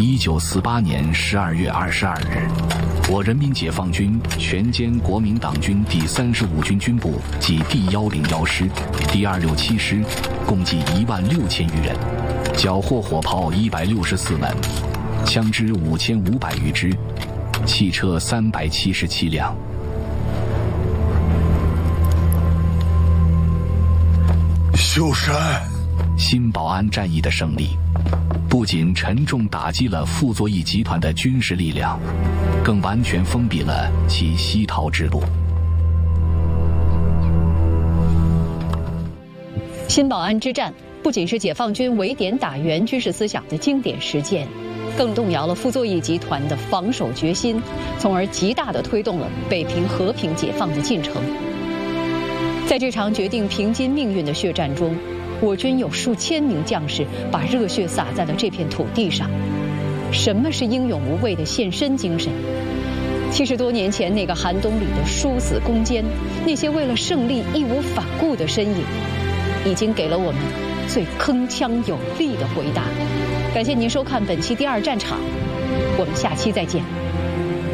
1948年12月22日，我人民解放军全歼国民党军第35军军部及第101师、第267师，共计16000余人，缴获火炮164门，枪支5500余支，汽车377辆。 秀山， 新保安战役的胜利，不仅沉重打击了傅作义集团的军事力量，更完全封闭了其西逃之路。 新保安之战不仅是解放军围点打援军事思想的经典实践，更动摇了傅作义集团的防守决心，从而极大地推动了北平和平解放的进程。在这场决定平津命运的血战中，我军有数千名将士把热血洒在了这片土地上。什么是英勇无畏的献身精神？70多年前那个寒冬里的殊死攻坚，那些为了胜利义无反顾的身影，已经给了我们最铿锵有力的回答。感谢您收看本期第二战场，我们下期再见。